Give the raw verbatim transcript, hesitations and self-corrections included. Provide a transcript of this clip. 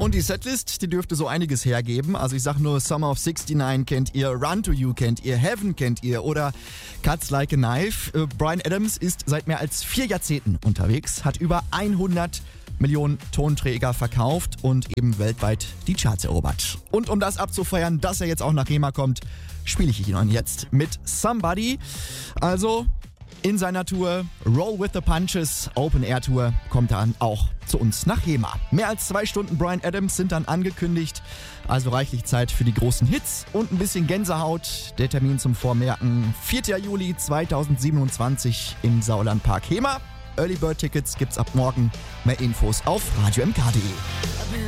Und die Setlist, die dürfte so einiges hergeben. Also ich sag nur Summer of sixty-nine kennt ihr, Run to You kennt ihr, Heaven kennt ihr oder Cuts Like a Knife. Äh, Bryan Adams ist seit mehr als vier Jahrzehnten unterwegs, hat über hundert Millionen Tonträger verkauft und eben weltweit die Charts erobert. Und um das abzufeiern, dass er jetzt auch nach Rema kommt, spiele ich ihn jetzt mit Somebody. Also in seiner Tour Roll with the Punches Open Air Tour kommt er dann auch zu uns nach Rema. Mehr als zwei Stunden Bryan Adams sind dann angekündigt, also reichlich Zeit für die großen Hits und ein bisschen Gänsehaut. Der Termin zum Vormerken: vierter Juli zweitausendsiebenundzwanzig im Sauerlandpark Hema. Early Bird Tickets gibt's ab morgen. Mehr Infos auf radio m k punkt d e.